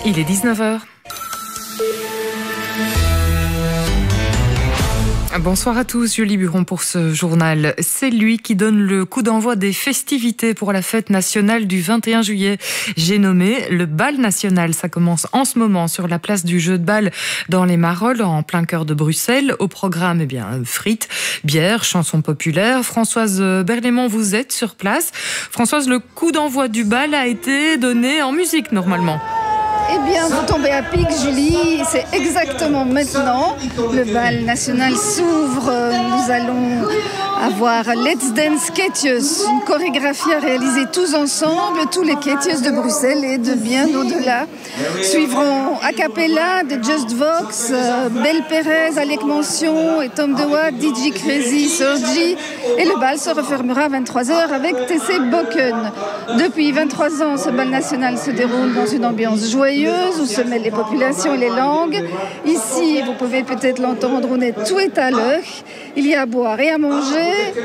Il est 19h. Bonsoir à tous, Julie Buron pour ce journal. C'est lui qui donne le coup d'envoi des festivités pour la fête nationale du 21 juillet. J'ai nommé le bal national. Ça commence en ce moment sur la place du jeu de bal dans les Marolles, en plein cœur de Bruxelles. Au programme, frites, bières, chansons populaires. Françoise Berlémont, vous êtes sur place. Françoise, le coup d'envoi du bal a été donné en musique normalement. Eh bien, vous tombez à pic, Julie. C'est exactement maintenant. Le bal national s'ouvre. Nous allons avoir Let's Dance Kettius, une chorégraphie à réaliser tous ensemble, tous les Kettius de Bruxelles et de bien au-delà. Suivront a cappella de Just Vox, Belle Pérez, Alec Mention et Tom DeWatt, DJ Crazy, Sergi. Et le bal se refermera à 23h avec TC Bocken. Depuis 23 ans, ce bal national se déroule dans une ambiance joyeuse où se mêlent les populations et les langues. Ici, vous pouvez peut-être l'entendre, tout est à l'heure. Il y a à boire et à manger,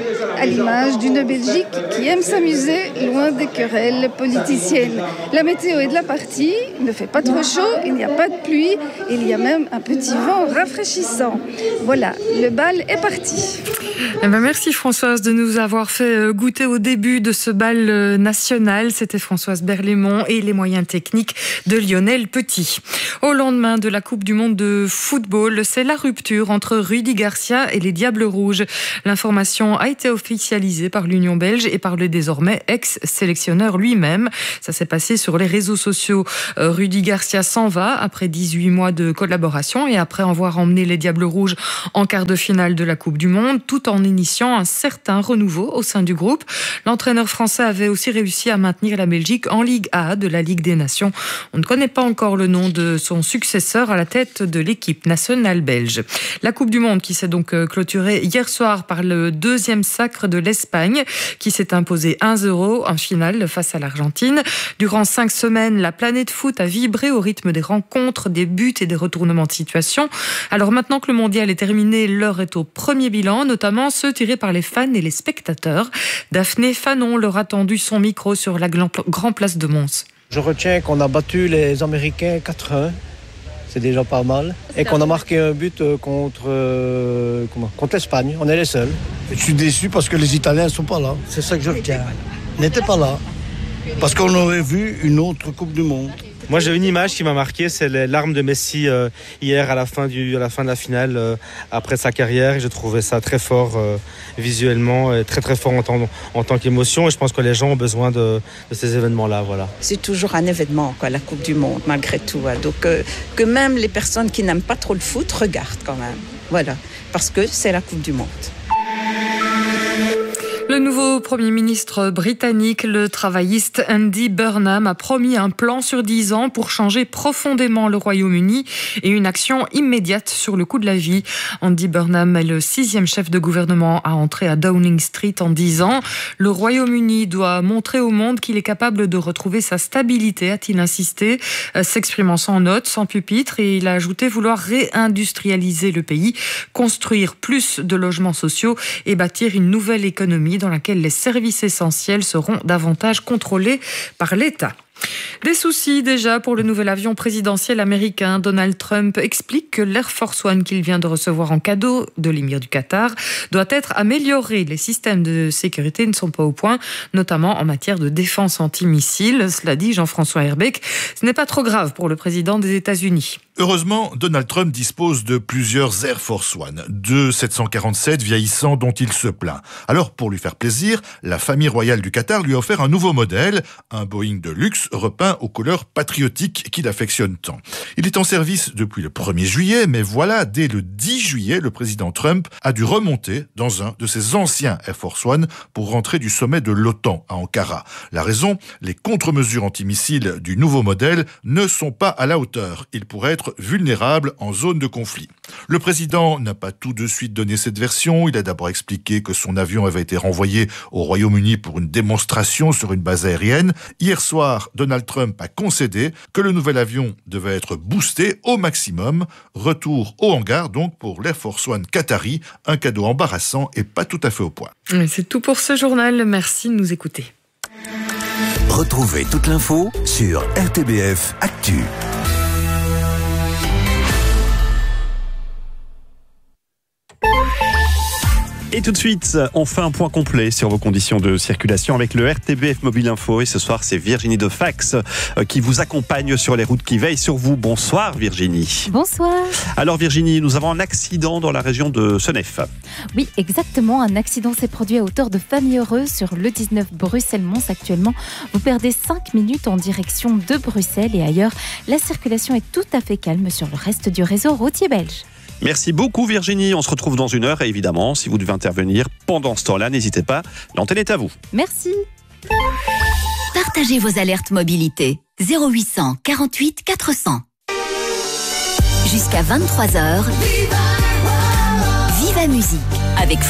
à l'image d'une Belgique qui aime s'amuser loin des querelles politiciennes. La météo est de la partie, il ne fait pas trop chaud, il n'y a pas de pluie, il y a même un petit vent rafraîchissant. Voilà, le bal est parti. Merci Françoise de nous avoir fait goûter au début de ce bal national. C'était Françoise Berlémont et les moyens techniques de Lionel Petit. Au lendemain de la Coupe du Monde de football, c'est la rupture entre Rudi Garcia et les Diables Rouges. L'information a été officialisée par l'Union belge et par le désormais ex-sélectionneur lui-même. Ça s'est passé sur les réseaux sociaux. Rudi Garcia s'en va après 18 mois de collaboration et après avoir emmené les Diables Rouges en quart de finale de la Coupe du Monde, tout en initiant un certain renouveau au sein du groupe. L'entraîneur français avait aussi réussi à maintenir la Belgique en Ligue A de la Ligue des Nations. On ne connaît pas encore le nom de son successeur à la tête de l'équipe nationale belge. La Coupe du Monde qui s'est donc clôturée hier soir par le deuxième sacre de l'Espagne qui s'est imposé 1-0 en finale face à l'Argentine. Durant 5 semaines, la planète foot a vibré au rythme des rencontres, des buts et des retournements de situation. Alors maintenant que le mondial est terminé, l'heure est au premier bilan, notamment ceux tirés par les fans et les spectateurs. Daphné Fanon leur a tendu son micro sur la Grand Place de Mons. Je retiens qu'on a battu les Américains 4-1, c'est déjà pas mal, et qu'on a marqué un but contre l'Espagne, on est les seuls. Je suis déçu parce que les Italiens ne sont pas là, c'est ça que je retiens. Ils n'étaient pas là, parce qu'on aurait vu une autre Coupe du Monde. Moi j'ai une image qui m'a marqué, c'est l'arme de Messi hier à la fin de la finale après sa carrière. J'ai trouvé ça très fort visuellement, et très très fort en tant qu'émotion, et je pense que les gens ont besoin de ces événements-là. Voilà. C'est toujours un événement, la Coupe du Monde, malgré tout. Donc que même les personnes qui n'aiment pas trop le foot regardent quand même. Voilà, parce que c'est la Coupe du Monde. Le nouveau Premier ministre britannique, le travailliste Andy Burnham, a promis un plan sur 10 ans pour changer profondément le Royaume-Uni et une action immédiate sur le coût de la vie. Andy Burnham est le 6e chef de gouvernement à entrer à Downing Street en 10 ans. Le Royaume-Uni doit montrer au monde qu'il est capable de retrouver sa stabilité, a-t-il insisté, s'exprimant sans notes, sans pupitre, et il a ajouté vouloir réindustrialiser le pays, construire plus de logements sociaux et bâtir une nouvelle économie dans laquelle les services essentiels seront davantage contrôlés par l'État. Des soucis déjà pour le nouvel avion présidentiel américain. Donald Trump explique que l'Air Force One qu'il vient de recevoir en cadeau de l'émir du Qatar doit être amélioré. Les systèmes de sécurité ne sont pas au point, notamment en matière de défense antimissile. Cela dit, Jean-François Herbeck, ce n'est pas trop grave pour le président des États-Unis. Heureusement, Donald Trump dispose de plusieurs Air Force One, 2 747 vieillissants dont il se plaint. Alors, pour lui faire plaisir, la famille royale du Qatar lui a offert un nouveau modèle, un Boeing de luxe repeint aux couleurs patriotiques qu'il affectionne tant. Il est en service depuis le 1er juillet, mais voilà, dès le 10 juillet, le président Trump a dû remonter dans un de ses anciens Air Force One pour rentrer du sommet de l'OTAN à Ankara. La raison, les contre-mesures antimissiles du nouveau modèle ne sont pas à la hauteur. Il pourrait être vulnérable en zone de conflit. Le président n'a pas tout de suite donné cette version. Il a d'abord expliqué que son avion avait été renvoyé au Royaume-Uni pour une démonstration sur une base aérienne. Hier soir, Donald Trump a concédé que le nouvel avion devait être boosté au maximum. Retour au hangar donc pour l'Air Force One Qatari, un cadeau embarrassant et pas tout à fait au point. C'est tout pour ce journal. Merci de nous écouter. Retrouvez toute l'info sur RTBF Actu. Et tout de suite, on fait un point complet sur vos conditions de circulation avec le RTBF Mobile Info. Et ce soir, c'est Virginie de Fax qui vous accompagne sur les routes, qui veille sur vous. Bonsoir Virginie. Bonsoir. Alors Virginie, nous avons un accident dans la région de Senef. Oui, exactement. Un accident s'est produit à hauteur de Famille-Heureuse sur le 19 Bruxelles-Mons. Actuellement, vous perdez 5 minutes en direction de Bruxelles et ailleurs. La circulation est tout à fait calme sur le reste du réseau routier belge. Merci beaucoup Virginie, on se retrouve dans une heure et évidemment, si vous devez intervenir pendant ce temps-là, n'hésitez pas, l'antenne est à vous. Merci. Partagez vos alertes mobilité. 0800 48 400. Jusqu'à 23h. Viva Musique.